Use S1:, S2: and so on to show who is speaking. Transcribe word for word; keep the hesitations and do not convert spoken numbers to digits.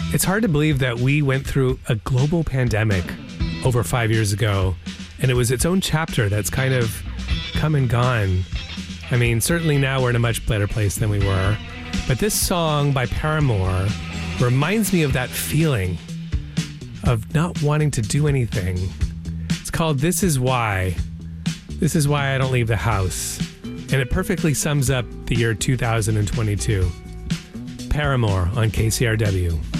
S1: It's hard to believe that we went through a global pandemic over five years ago, and it was its own chapter that's kind of come and gone. I mean, certainly now we're in a much better place than we were, but this song by Paramore reminds me of that feeling of not wanting to do anything. It's called This Is Why. This is Why I Don't Leave the House. And it perfectly sums up the year two thousand twenty-two. Paramore on K C R W.